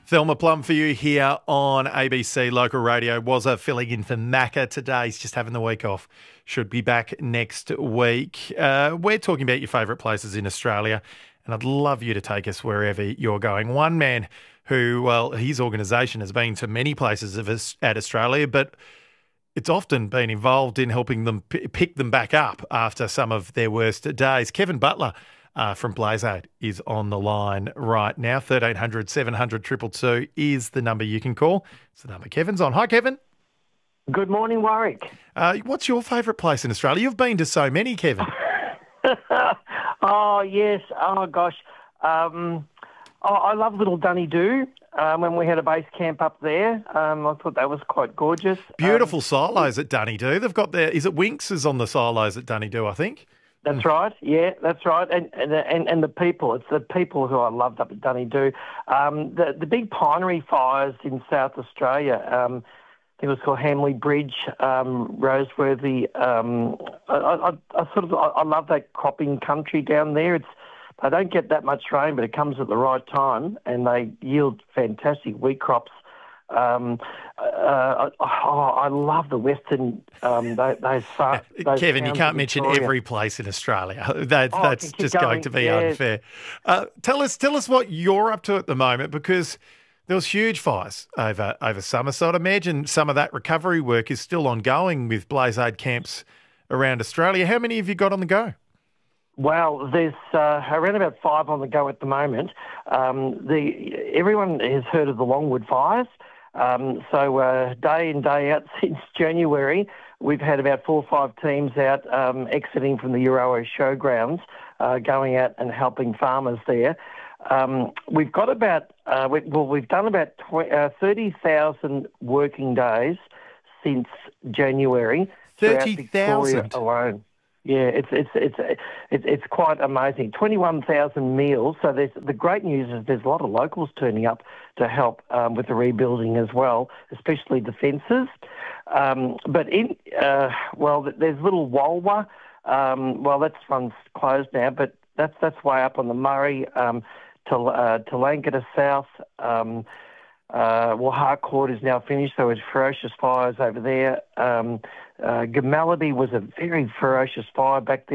Thelma Plum for you here on ABC Local Radio. Wazza filling in for Macca today. He's just having the week off. Should be back next week. We're talking about your favourite places in Australia, and I'd love you to take us wherever you're going. One man who, well, his organisation has been to many places at Australia, but it's often been involved in helping them pick them back up after some of their worst days. Kevin Butler from BlazeAid is on the line right now. 1300 700 222 is the number you can call. It's the number Kevin's on. Hi, Kevin. Good morning, Warwick. What's your favourite place in Australia? You've been to so many, Kevin. Oh, yes. Oh, gosh. I love Little Dunedoo. When we had a base camp up there, I thought that was quite gorgeous. Beautiful silos at Dunedoo. They've got their, is it Winks is on the silos at Dunedoo, I think? That's right. Yeah, that's right. And the people. It's the people who I loved up at Dunedoo. The big pinery fires in South Australia. I think it was called Hamley Bridge, Roseworthy. I love that cropping country down there. They don't get that much rain, but it comes at the right time, and they yield fantastic wheat crops. I love the Western. Those Kevin, you can't mention every place in Australia. That's just going to be unfair. Tell us what you're up to at the moment, because there was huge fires over summer. So I'd imagine some of that recovery work is still ongoing with BlazeAid camps around Australia. How many have you got on the go? Well, there's around about 5 on the go at the moment. Everyone has heard of the Longwood fires. So day in, day out since January, we've had about 4 or 5 teams out exiting from the Euroa showgrounds, going out and helping farmers there. We've got about, we've done about 30,000 working days since January. 30,000 alone. Yeah, it's quite amazing. 21,000 meals. So the great news is there's a lot of locals turning up to help with the rebuilding as well, especially the fences. But there's Little Walwa. That one's closed now, but that's way up on the Murray to Langata South. Harcourt is now finished, so it's ferocious fires over there. Gamality was a very ferocious fire back there.